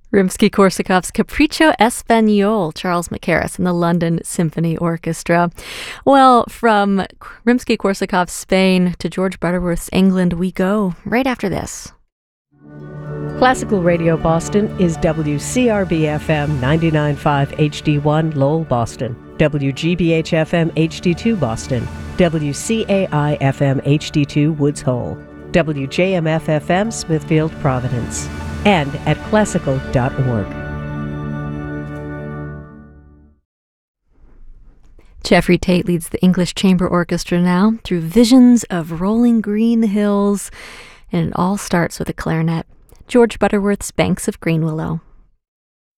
Rimsky-Korsakov's Capriccio Espagnol, Charles Mackerras and the London Symphony Orchestra. Well, from Rimsky-Korsakov's Spain to George Butterworth's England we go right after this. Classical Radio Boston is WCRB-FM 99.5 HD1 Lowell, Boston, WGBH-FM HD2 Boston, WCAI-FM HD2 Woods Hole, WJMF-FM Smithfield, Providence, and at classical.org. Jeffrey Tate leads the English Chamber Orchestra now through visions of rolling green hills, and it all starts with a clarinet. George Butterworth's Banks of Green Willow.